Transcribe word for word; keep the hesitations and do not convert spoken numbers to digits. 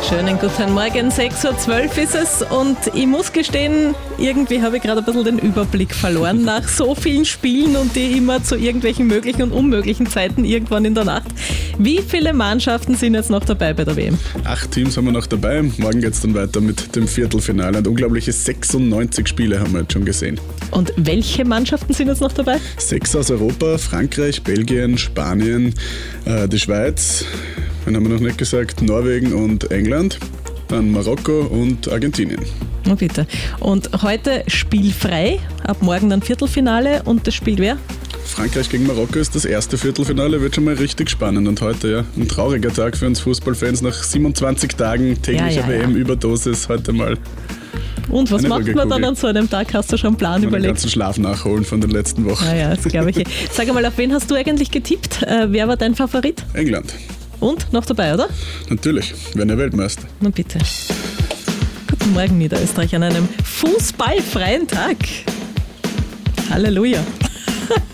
Schönen guten Morgen, sechs Uhr zwölf ist es und ich muss gestehen, irgendwie habe ich gerade ein bisschen den Überblick verloren nach so vielen Spielen und die immer zu irgendwelchen möglichen und unmöglichen Zeiten irgendwann in der Nacht. Wie viele Mannschaften sind jetzt noch dabei bei der W M? Acht Teams haben wir noch dabei. Morgen geht es dann weiter mit dem Viertelfinale und unglaubliche sechsundneunzig Spiele haben wir jetzt schon gesehen. Und welche Mannschaften sind jetzt noch dabei? Sechs aus Europa, Frankreich, Belgien, Spanien, äh, die Schweiz, dann haben wir noch nicht gesagt, Norwegen und England, dann Marokko und Argentinien. Oh bitte. Und heute spielfrei, ab morgen dann Viertelfinale und das spielt wer? Frankreich gegen Marokko ist das erste Viertelfinale, wird schon mal richtig spannend. Und heute, ja, ein trauriger Tag für uns Fußballfans. Nach siebenundzwanzig Tagen täglicher ja, ja, W M-Überdosis ja. heute mal. Und was macht man dann an so einem Tag? Hast du schon einen Plan überlegt? Den ganzen Schlaf nachholen von den letzten Wochen. Ja, ja, das glaube ich. Sag einmal, auf wen hast du eigentlich getippt? Äh, wer war dein Favorit? England. Und? Noch dabei, oder? Natürlich, werden ja Weltmeister. Na bitte. Guten Morgen, Niederösterreich, an einem fußballfreien Tag. Halleluja.